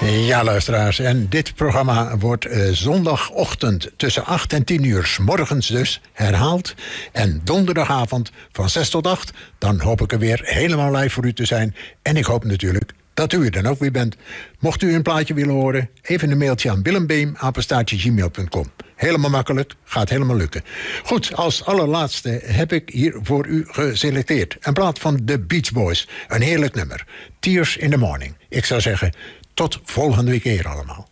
Ja, luisteraars, en dit programma wordt zondagochtend tussen 8 en 10 uur 's morgens dus herhaald. En donderdagavond van 6 tot 8, dan hoop ik er weer helemaal live voor u te zijn. En ik hoop natuurlijk dat u er dan ook weer bent. Mocht u een plaatje willen horen, even een mailtje aan willembeem@gmail.com. Helemaal makkelijk, gaat helemaal lukken. Goed, als allerlaatste heb ik hier voor u geselecteerd een plaat van The Beach Boys. Een heerlijk nummer, Tears in the Morning. Ik zou zeggen, tot volgende week allemaal.